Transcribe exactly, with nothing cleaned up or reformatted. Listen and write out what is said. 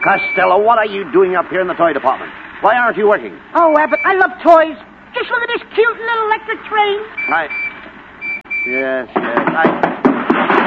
Costello, what are you doing up here in the toy department? Why aren't you working? Oh, Abbott, I love toys. Just look at this cute little electric train. I... Yes, yes, I...